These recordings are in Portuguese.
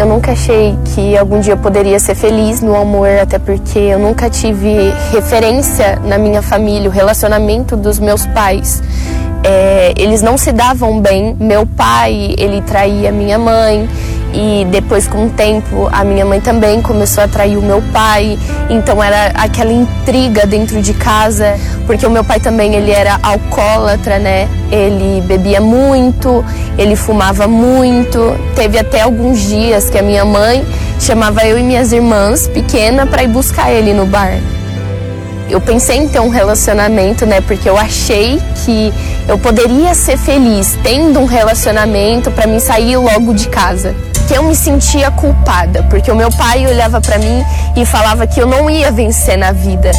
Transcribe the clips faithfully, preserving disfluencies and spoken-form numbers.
Eu nunca achei que algum dia eu poderia ser feliz no amor, até porque eu nunca tive referência na minha família, o relacionamento dos meus pais. É, eles não se davam bem. Meu pai, ele traía minha mãe. E depois, com o tempo, a minha mãe também começou a trair o meu pai. Então era aquela intriga dentro de casa, porque o meu pai também, ele era alcoólatra, né? Ele bebia muito, ele fumava muito. Teve até alguns dias que a minha mãe chamava eu e minhas irmãs pequenas para ir buscar ele no bar. Eu pensei em ter um relacionamento, né? Porque eu achei que eu poderia ser feliz tendo um relacionamento para mim sair logo de casa. Que eu me sentia culpada, porque o meu pai olhava para mim e falava que eu não ia vencer na vida.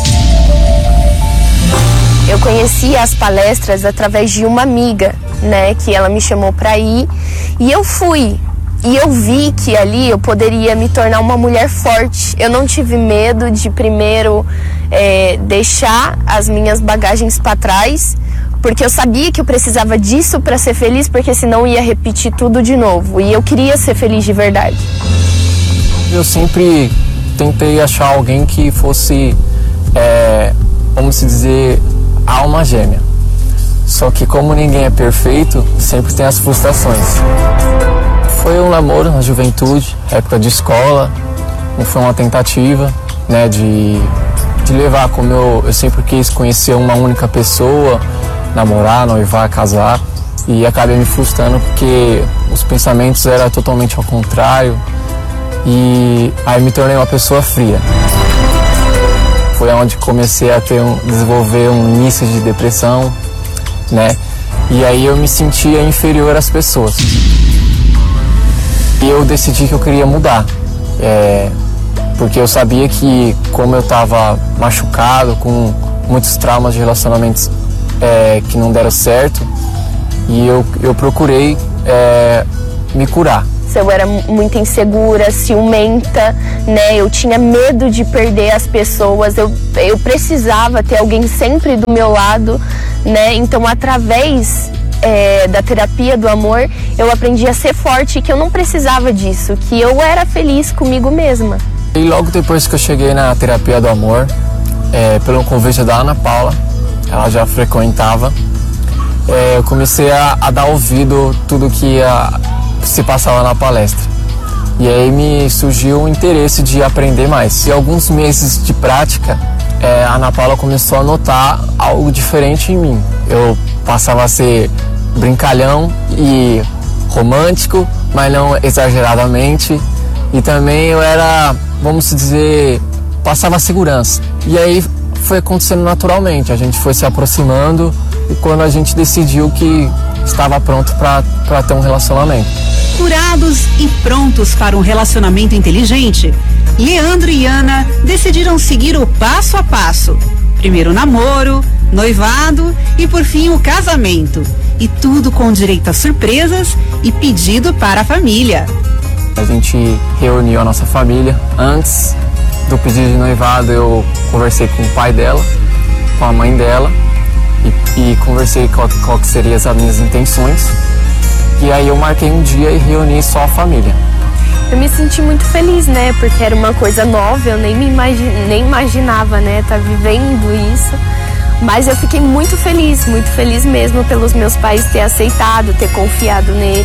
Eu conheci as palestras através de uma amiga, né? Que ela me chamou para ir e eu fui. E eu vi que ali eu poderia me tornar uma mulher forte. Eu não tive medo de primeiro é, deixar as minhas bagagens para trás, porque eu sabia que eu precisava disso para ser feliz, porque senão ia repetir tudo de novo. E eu queria ser feliz de verdade. Eu sempre tentei achar alguém que fosse, é, vamos dizer, alma gêmea. Só que como ninguém é perfeito, sempre tem as frustrações. Foi um namoro na juventude, época de escola, não foi uma tentativa, né, de, de levar, como eu, eu sempre quis conhecer uma única pessoa, namorar, noivar, casar, e acabei me frustrando porque os pensamentos eram totalmente ao contrário, e aí me tornei uma pessoa fria. Foi onde comecei a ter um, desenvolver um início de depressão, né, e aí eu me sentia inferior às pessoas. E eu decidi que eu queria mudar, é, porque eu sabia que, como eu estava machucado, com muitos traumas de relacionamentos é, que não deram certo, e eu, eu procurei é, me curar. Eu era muito insegura, ciumenta, né? Eu tinha medo de perder as pessoas, eu, eu precisava ter alguém sempre do meu lado, né? Então, através É, da terapia do amor, eu aprendi a ser forte, que eu não precisava disso, que eu era feliz comigo mesma. E logo depois que eu cheguei na terapia do amor, é, pelo convite da Ana Paula, ela já frequentava, é, eu comecei a, a dar ouvido tudo que ia, se passava na palestra. E aí me surgiu o interesse de aprender mais. E alguns meses de prática, é, a Ana Paula começou a notar algo diferente em mim. Eu passava a ser brincalhão e romântico, mas não exageradamente. E também eu era, vamos dizer, passava segurança. E aí foi acontecendo naturalmente, a gente foi se aproximando e quando a gente decidiu que estava pronto para ter um relacionamento. Curados e prontos para um relacionamento inteligente, Leandro e Ana decidiram seguir o passo a passo. Primeiro o namoro, noivado e por fim o casamento. E tudo com direito a surpresas e pedido para a família. A gente reuniu a nossa família. Antes do pedido de noivado eu conversei com o pai dela, com a mãe dela e, e conversei qual, qual que seriam as minhas intenções. E aí eu marquei um dia e reuni só a família. Eu me senti muito feliz, né? Porque era uma coisa nova, eu nem me imagi nem imaginava, né? Tá vivendo isso. Mas eu fiquei muito feliz, muito feliz mesmo pelos meus pais ter aceitado, ter confiado nele.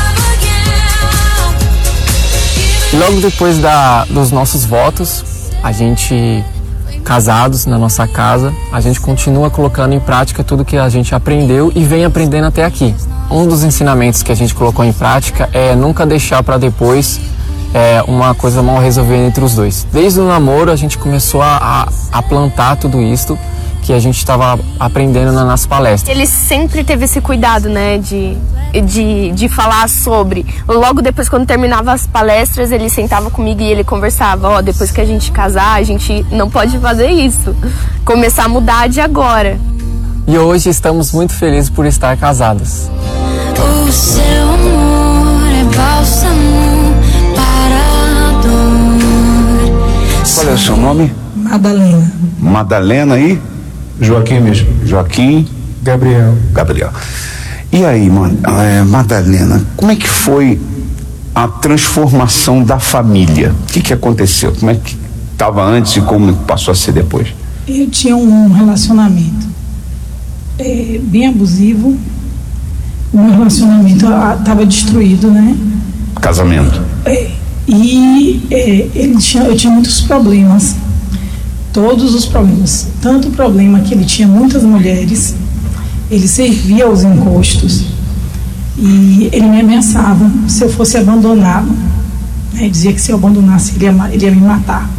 Logo depois da, dos nossos votos, a gente, casados na nossa casa, a gente continua colocando em prática tudo que a gente aprendeu e vem aprendendo até aqui. Um dos ensinamentos que a gente colocou em prática é nunca deixar para depois é, uma coisa mal resolvida entre os dois. Desde o namoro a gente começou a, a plantar tudo isso que a gente estava aprendendo nas palestras. Ele sempre teve esse cuidado, né, de, de, de falar sobre. Logo depois, quando terminava as palestras, ele sentava comigo e ele conversava. Ó, oh, depois que a gente casar, a gente não pode fazer isso. Começar a mudar de agora. E hoje estamos muito felizes por estar casados. O seu amor é bálsamo para a dor. Qual é o seu nome? Madalena. Madalena aí? Joaquim mesmo. Joaquim? Gabriel. Gabriel. E aí, é, Madalena, como é que foi a transformação da família. O que que aconteceu? Como é que estava antes e como passou a ser depois? Eu tinha um relacionamento é, bem abusivo. O meu relacionamento estava destruído, né? Casamento. É, e é, ele tinha, eu tinha muitos problemas. Todos os problemas. Tanto o problema que ele tinha muitas mulheres, ele servia aos encostos. E ele me ameaçava se eu fosse abandonado. Ele dizia que se eu abandonasse, ele ia, ele ia me matar.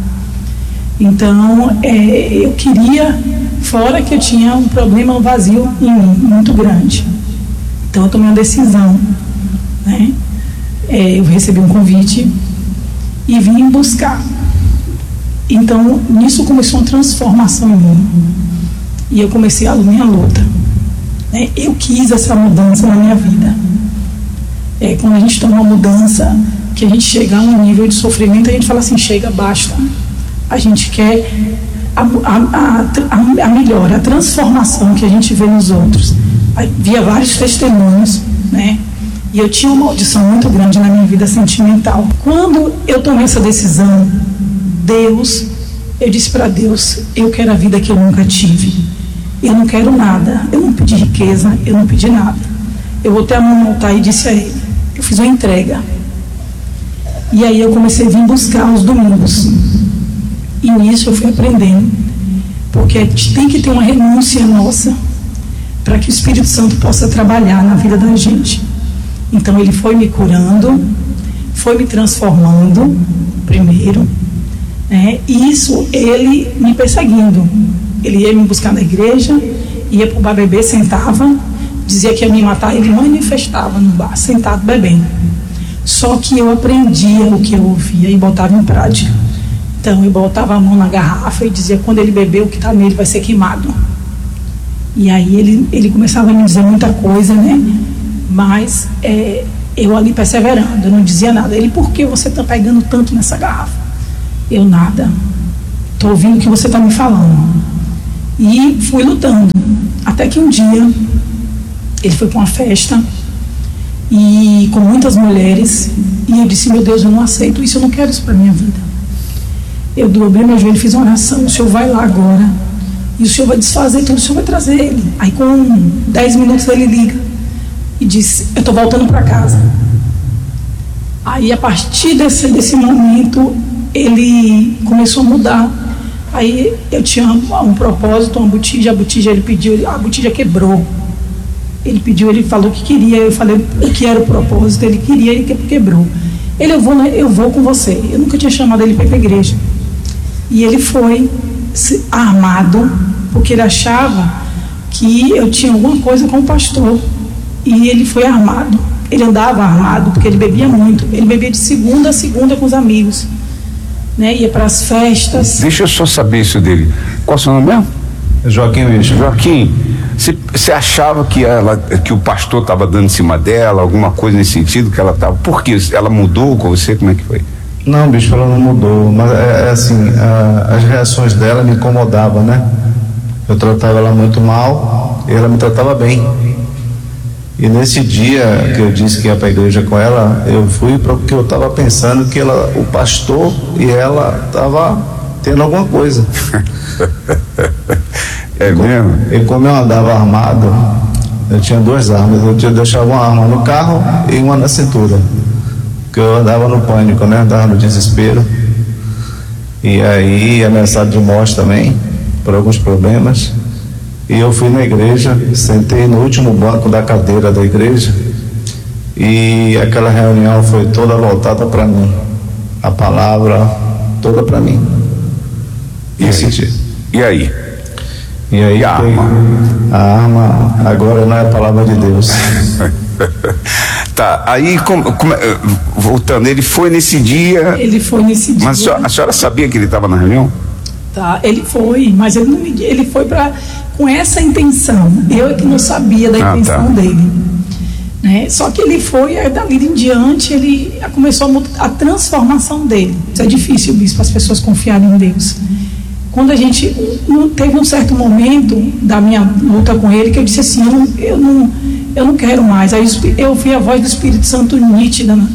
Então, é, eu queria, fora que eu tinha um problema, um vazio em mim, muito grande. Então, eu tomei uma decisão, né? É, eu recebi um convite e vim buscar. Então, nisso começou uma transformação em mim. E eu comecei a minha luta. Né? Eu quis essa mudança na minha vida. É, quando a gente toma uma mudança, que a gente chega a um nível de sofrimento, a gente fala assim, chega, basta. A gente quer a, a, a, a melhora, a transformação que a gente vê nos outros. Havia vários testemunhos, né? E eu tinha uma maldição muito grande na minha vida sentimental. Quando eu tomei essa decisão, Deus, eu disse para Deus, eu quero a vida que eu nunca tive. Eu não quero nada, eu não pedi riqueza, eu não pedi nada. Eu botei a mão no altar e disse a ele, eu fiz uma entrega. E aí eu comecei a vir buscar os domingos. E nisso eu fui aprendendo. Porque tem que ter uma renúncia nossa para que o Espírito Santo possa trabalhar na vida da gente. Então ele foi me curando, foi me transformando, primeiro. Né? E isso, ele me perseguindo. Ele ia me buscar na igreja, ia para o bar beber, sentava, dizia que ia me matar, ele manifestava no bar, sentado bebendo. Só que eu aprendia o que eu ouvia e botava em prática. Então eu botava a mão na garrafa e dizia, quando ele beber, o que está nele vai ser queimado. E aí ele, ele começava a me dizer muita coisa, né? Mas é, eu ali perseverando, eu não dizia nada. Ele, por que você está pegando tanto nessa garrafa? Eu, nada. Estou ouvindo o que você está me falando. E fui lutando. Até que um dia, ele foi para uma festa, e com muitas mulheres, e eu disse, meu Deus, eu não aceito isso, eu não quero isso para minha vida. Eu dobrei meu joelho e fiz uma oração, o senhor vai lá agora, e o senhor vai desfazer tudo, o senhor vai trazer ele. Aí com dez minutos ele liga, e disse, eu estou voltando para casa. Aí a partir desse, desse momento, ele começou a mudar. Aí eu tinha um, um propósito, uma botija, a botija ele pediu, a botija quebrou. Ele pediu, ele falou que queria, eu falei o que era o propósito, ele queria, ele quebrou. Ele, eu vou, eu vou com você. Eu nunca tinha chamado ele para ir para a igreja. E ele foi armado, porque ele achava que eu tinha alguma coisa com o pastor. E ele foi armado. Ele andava armado, porque ele bebia muito. Ele bebia de segunda a segunda com os amigos. Né? Ia para as festas. Deixa eu só saber isso dele. Qual é o seu nome mesmo? Joaquim mesmo. Joaquim, você achava que, ela, que o pastor estava dando em cima dela, alguma coisa nesse sentido que ela estava? Por quê? Ela mudou com você? Como é que foi? Não, bicho, ela não mudou, mas é, é assim, a, as reações dela me incomodavam, né? Eu tratava ela muito mal e ela me tratava bem. E nesse dia que eu disse que ia para a igreja com ela, eu fui porque eu estava pensando que ela, o pastor e ela estavam tendo alguma coisa. É mesmo? E como eu andava armado, eu tinha duas armas, eu tinha deixava uma arma no carro e uma na cintura, porque eu andava no pânico, né? Andava no desespero, e aí ameaçado de morte também, por alguns problemas. E eu fui na igreja, sentei no último banco da cadeira da igreja, e aquela reunião foi toda voltada para mim, a palavra toda para mim. E aí? E aí? E aí, a arma? A arma agora não é a palavra de Deus. Tá, aí como, como, voltando, ele foi nesse dia. Ele foi nesse dia. Mas a senhora, a senhora sabia que ele estava na reunião? Tá, ele foi, mas ele, não, ele foi pra, com essa intenção. Eu é que não sabia da ah, intenção tá. dele. Né? Só que ele foi, aí dali em diante, ele começou a, mudar, a transformação dele. Isso é difícil, bispo, as pessoas confiarem em Deus. Quando a gente não teve um certo momento da minha luta com ele que eu disse assim, eu não, eu não, eu não quero mais. Aí eu vi a voz do Espírito Santo nítida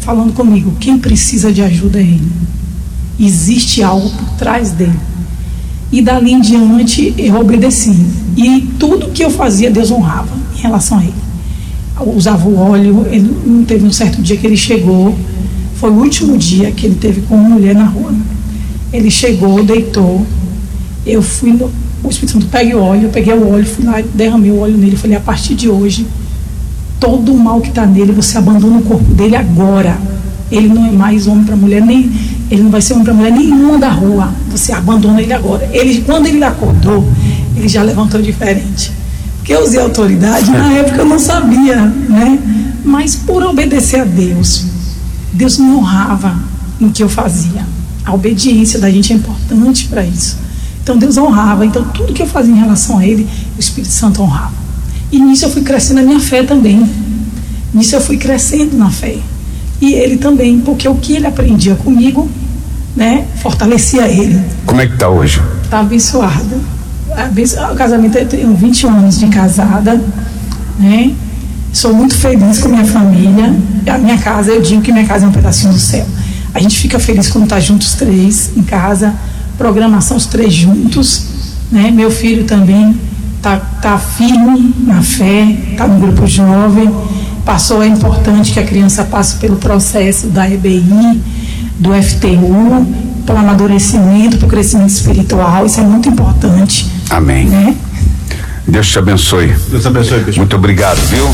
falando comigo, quem precisa de ajuda é ele. Existe algo por trás dele. E dali em diante eu obedeci. E tudo que eu fazia, Deus honrava em relação a ele. Eu usava o óleo, ele não teve um certo dia que ele chegou, foi o último dia que ele teve com uma mulher na rua. Ele chegou, deitou, eu fui, no, o Espírito Santo pega o óleo, eu peguei o óleo, fui lá, derramei o óleo nele, falei, a partir de hoje, todo o mal que está nele, você abandona o corpo dele agora. Ele não é mais homem para mulher, nem, ele não vai ser homem para mulher nenhuma da rua, você abandona ele agora. Ele, quando ele acordou, ele já levantou diferente. Porque eu usei autoridade, na época eu não sabia, né? Mas por obedecer a Deus, Deus me honrava em que eu fazia. A obediência da gente é importante para isso. Então Deus honrava, então tudo que eu fazia em relação a Ele, o Espírito Santo honrava. E nisso eu fui crescendo na minha fé também. Nisso eu fui crescendo na fé. E ele também, porque o que ele aprendia comigo, né, fortalecia ele. Como é que está hoje? Está abençoado. O casamento, eu tenho vinte e um anos de casada, né? Sou muito feliz com a minha família. A minha casa, eu digo que minha casa é um pedacinho do céu. A gente fica feliz quando tá juntos os três em casa, programação os três juntos, né? Meu filho também tá, tá firme na fé, tá no grupo jovem. Passou, é importante que a criança passe pelo processo da E B I, do F T U, para o amadurecimento, para o crescimento espiritual. Isso é muito importante. Amém. Né? Deus te abençoe. Deus te abençoe, Bispo. Muito obrigado, viu?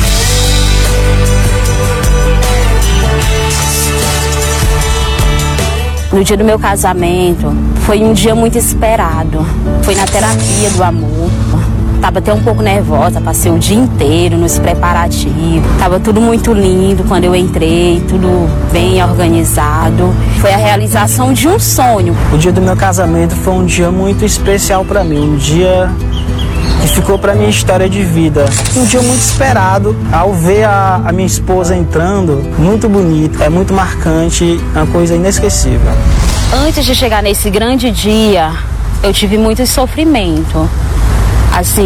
No dia do meu casamento, foi um dia muito esperado. Foi na terapia do amor. Tava até um pouco nervosa, passei o dia inteiro nos preparativos. Tava tudo muito lindo quando eu entrei, tudo bem organizado. Foi a realização de um sonho. O dia do meu casamento foi um dia muito especial para mim, um dia que ficou para minha história de vida. Um dia muito esperado. Ao ver a, a minha esposa entrando, muito bonito, é muito marcante, é uma coisa inesquecível. Antes de chegar nesse grande dia, eu tive muito sofrimento. Assim,